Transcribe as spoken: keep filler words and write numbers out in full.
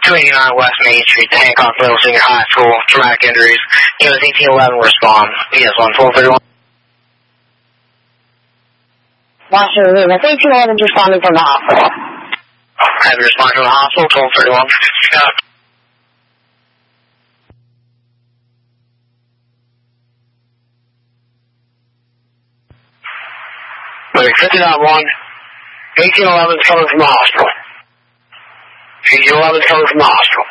two eighty-nine West Main Street, the Hancock Middle Senior High School, traumatic injuries. Units eighteen eleven respond. P S one twelve thirty-one. Washington, units eighteen eleven responding from the hospital. Have you responded from the hospital, twelve thirty-one. Yeah. fifty-nine one, eighteen eleven is coming from the hospital. eighteen eleven is coming from the hospital.